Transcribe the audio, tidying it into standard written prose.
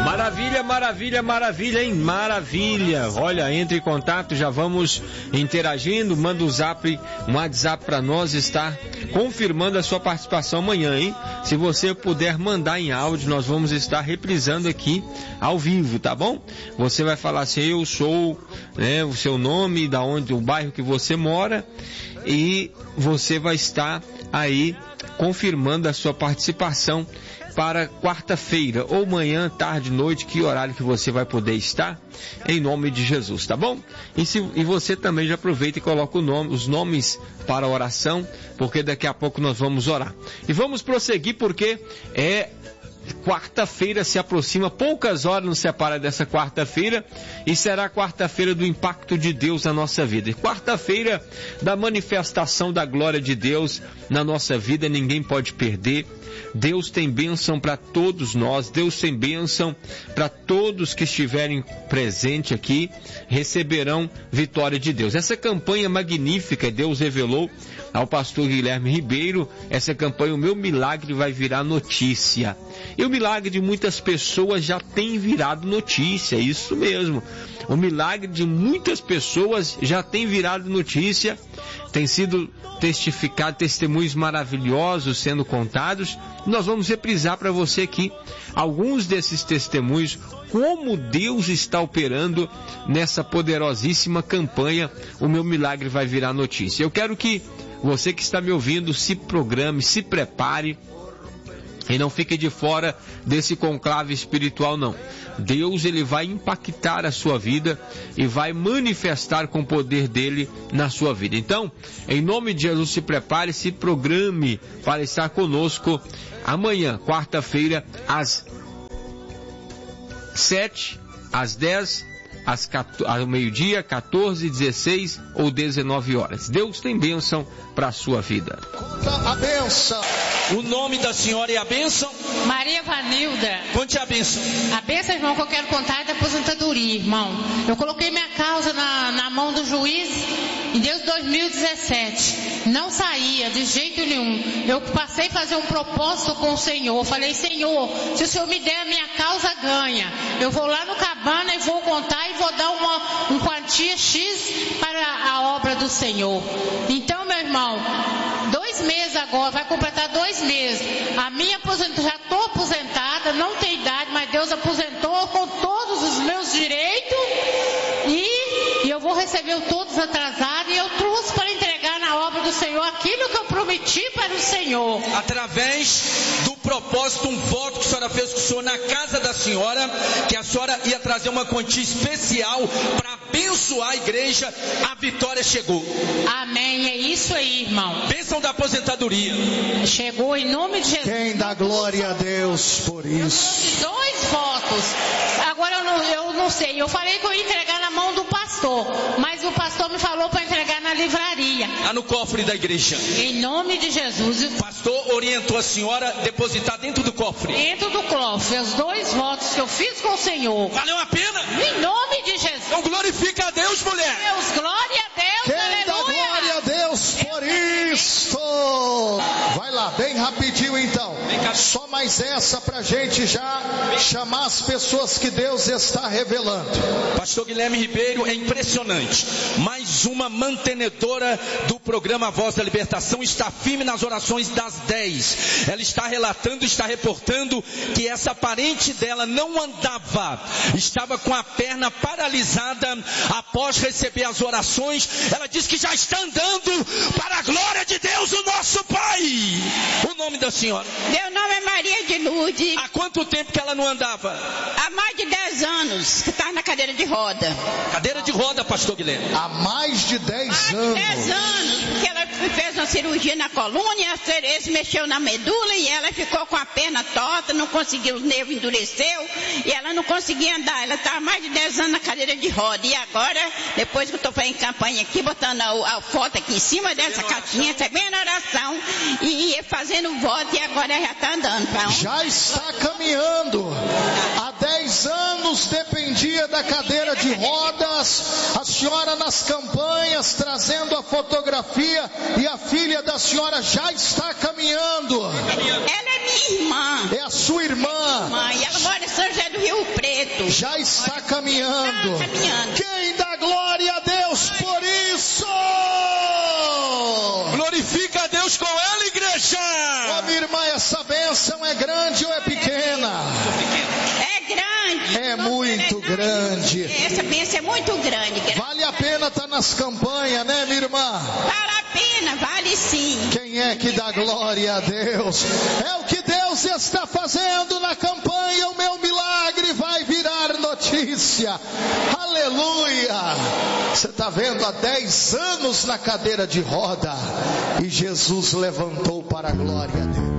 Maravilha, maravilha, maravilha, hein? Maravilha. Olha, entre em contato, já vamos interagindo. Manda um WhatsApp para nós, está confirmando a sua participação amanhã, hein? Se você puder mandar em áudio, nós vamos estar reprisando aqui ao vivo, tá bom? Você vai falar assim, eu sou, né, o seu nome, da onde, o bairro que você mora, e você vai estar aí confirmando a sua participação para quarta-feira, ou manhã, tarde, noite, que horário que você vai poder estar, em nome de Jesus, tá bom? E você também já aproveita e coloca os nomes para a oração, porque daqui a pouco nós vamos orar. E vamos prosseguir, porque quarta-feira se aproxima, poucas horas nos separa dessa quarta-feira, e será a quarta-feira do impacto de Deus na nossa vida. E quarta-feira da manifestação da glória de Deus na nossa vida, ninguém pode perder. Deus tem bênção para todos nós, Deus tem bênção para todos que estiverem presentes aqui, receberão vitória de Deus. Essa campanha magnífica, Deus revelou ao pastor Guilherme Ribeiro, essa campanha, o meu milagre vai virar notícia. E o milagre de muitas pessoas já tem virado notícia, isso mesmo. O milagre de muitas pessoas já tem virado notícia, tem sido testificado, testemunhos maravilhosos sendo contados. Nós vamos reprisar para você aqui alguns desses testemunhos, como Deus está operando nessa poderosíssima campanha, o meu milagre vai virar notícia. Eu quero que você que está me ouvindo se programe, se prepare, e não fique de fora desse conclave espiritual, não. Deus, ele vai impactar a sua vida e vai manifestar com o poder dele na sua vida. Então, em nome de Jesus, se prepare, se programe para estar conosco amanhã, quarta-feira, às 7, às 10, ao meio-dia, 14, 16 ou 19 horas. Deus tem bênção para a sua vida. Conta a bênção. O nome da senhora é a bênção? Maria Vanilda. Conte a bênção. A bênção, irmão, que eu quero contar é da aposentadoria, irmão. Eu coloquei minha causa na mão do juiz em Deus 2017. Não saía de jeito nenhum. Eu passei a fazer um propósito com o Senhor. Falei, Senhor, se o Senhor me der a minha causa, ganha. Eu vou lá no Cabana e vou contar e vou dar uma quantia X para a obra do Senhor. Então, meu irmão, 2 meses agora, vai completar 2 meses. A minha aposentadoria, já estou aposentada, não tem idade, mas Deus aposentou com todos os meus direitos e eu vou receber todos atrasados e eu trouxe para entregar na obra do Senhor aquilo que eu prometi para o Senhor. Através do propósito, um voto que a senhora fez com o Senhor na casa da senhora, que a senhora ia trazer uma quantia especial para abençoar a igreja, a vitória chegou. Amém, é isso aí, irmão. Bênção da aposentadoria. Chegou em nome de Jesus. Quem dá glória a Deus por isso? 2 votos. Agora eu não sei, eu falei que eu ia entregar na mão do pastor, mas o pastor me falou para entregar na livraria. Lá no cofre da igreja. Em nome de Jesus. O pastor orientou a senhora a depositar dentro do cofre. Dentro do cofre, os 2 votos que eu fiz com o Senhor. Valeu a pena? Em nome de Jesus. Então glorifica a Deus, mulher. Deus, glória a Deus, Quem aleluia. dá glória a Deus por isto? Vai lá, bem rapidinho então. Só mais essa pra gente já chamar as pessoas que Deus está revelando. Pastor Guilherme Ribeiro, é impressionante. Mais uma mantenedora do programa Voz da Libertação está firme nas orações das 10. Ela está relatando, está reportando que essa parente dela não andava, estava com a perna paralisada após receber as orações. Ela diz que já está andando para a glória de Deus, o nosso Pai. O nome da senhora? Meu nome é Maria de Lourdes. Há quanto tempo que ela não andava? Há mais de 10 anos que está na cadeira de roda. Cadeira de roda, pastor Guilherme. Há mais de 10 anos. 10 anos, porque ela fez uma cirurgia na coluna, esse mexeu na medula e ela ficou com a perna torta, não conseguiu, o nervo endureceu e ela não conseguia andar. Ela está há mais de 10 anos na cadeira de roda. E agora, depois que eu estou fazendo campanha aqui, botando a foto aqui em cima dessa caixinha, recebendo oração e fazendo voto, e agora já está andando. Já está caminhando. Há 10 anos dependia da cadeira de rodas. A senhora nas campanhas trazendo a fotografia, e a filha da senhora já está caminhando. Ela é minha irmã. É a sua irmã. E ela mora em São José do Rio Preto. jeito. Já está caminhando. Quem dá glória a Deus por isso? Glorifica a Deus com ela, igreja. Ô minha irmã, essa bênção é grande ou é pequena? É grande. É muito grande. Essa bênção é muito grande. Vale a pena estar nas campanhas, né, minha irmã? Vale a pena, vale sim. Quem é que dá glória a Deus? É o que Deus está fazendo na campanha. O meu milagre vai virar notícia. Aleluia! Você está vendo, há 10 anos na cadeira de roda, e Jesus levantou para a glória a Deus.